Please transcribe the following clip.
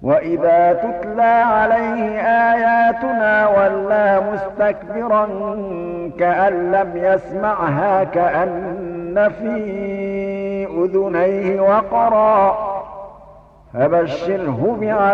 وَإِذَا تُتْلَىٰ عَلَيْهِ آيَاتُنَا وَلَّىٰ مُسْتَكْبِرًا كَأَن لَّمْ يَسْمَعْهَا كَأَنَّ فِي أُذُنَيْهِ وَقْرًا فَبَشِّرْهُ بِعَذَابٍ